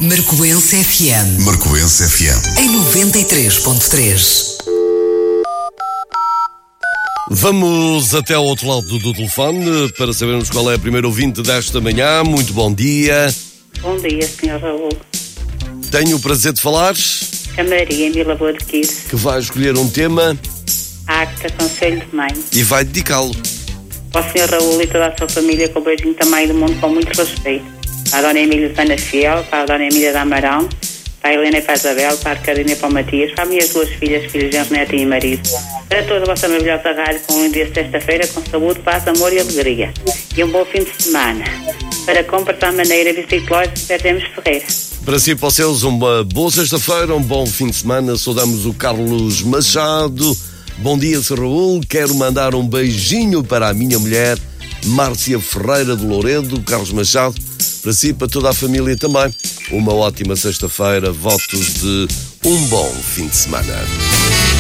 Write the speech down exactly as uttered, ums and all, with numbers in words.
Marcoense F M. Marcoense F M. Em noventa e três ponto três. Vamos até ao outro lado do, do telefone para sabermos qual é a primeira ouvinte desta manhã. Muito bom dia. Bom dia, senhor Raul. Tenho o prazer de falar. A Maria, em Vila Boa de Quires. Que vai escolher um tema Acta, Conselho de Mãe. e vai dedicá-lo. Para o senhor Raul e toda a sua família, com o beijinho também do mundo, com muito respeito. Para a dona Emília Sana Fiel, para a dona Emília da Amarão, para a Helena e para a Isabel, para a Carolina e para o Matias, para as minhas duas filhas, filhas de Neto e marido. Para toda a vossa maravilhosa rádio, com um dia de sexta-feira, com saúde, paz, amor e alegria. E um bom fim de semana. Para compras à maneira, Biciclóide, Perdemos Ferreira. Para si e para os seus, uma boa sexta-feira, um bom fim de semana. Saudamos o Carlos Machado. Bom dia, senhor Raul. Quero mandar um beijinho para a minha mulher, Márcia Ferreira de Louredo. Carlos Machado, para si e para toda a família também. Uma ótima sexta-feira. Votos de um bom fim de semana.